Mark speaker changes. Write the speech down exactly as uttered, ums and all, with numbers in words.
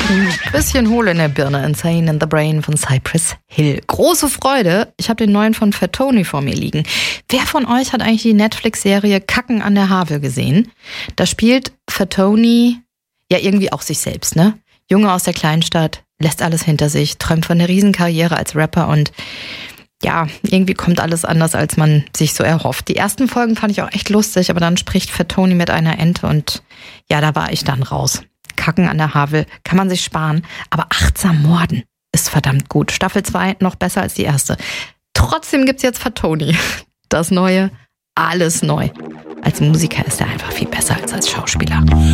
Speaker 1: Ein bisschen hohl in der Birne, Insane in the Brain von Cypress Hill. Große Freude, ich habe den neuen von Fatoni vor mir liegen. Wer von euch hat eigentlich die Netflix-Serie Kacken an der Havel gesehen? Da spielt Fatoni ja irgendwie auch sich selbst, ne? Junge aus der Kleinstadt, lässt alles hinter sich, träumt von einer Riesenkarriere als Rapper und ja, irgendwie kommt alles anders, als man sich so erhofft. Die ersten Folgen fand ich auch echt lustig, aber dann spricht Fatoni mit einer Ente und ja, da war ich dann raus. Kacken an der Havel kann man sich sparen, aber achtsam morden ist verdammt gut. Staffel zwei noch besser als die erste. Trotzdem gibt's jetzt Fatoni. Das Neue, alles neu. Als Musiker ist er einfach viel besser als als Schauspieler.